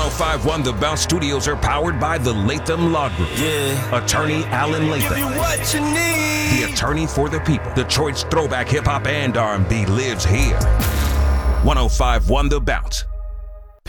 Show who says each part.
Speaker 1: 1051 The Bounce Studios are powered by the Latham Law Group.
Speaker 2: Yeah.
Speaker 1: Attorney Alan
Speaker 2: Give
Speaker 1: Latham.
Speaker 2: you what you need.
Speaker 1: The attorney for the people. Detroit's throwback hip hop and R&B lives here. 1051 The Bounce.